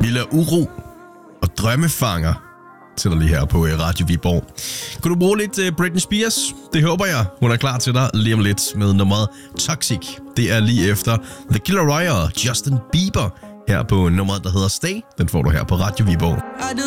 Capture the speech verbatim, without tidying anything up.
Vi lader uro og drømmefanger til dig lige her på Radio Viborg. Kunne du bruge lidt uh, Britney Spears? Det håber jeg. Hun er klar til dig lige om lidt med nummeret Toxic. Det er lige efter The Killer Roy og Justin Bieber her på nummeret, der hedder Stay. Den får du her på Radio Viborg.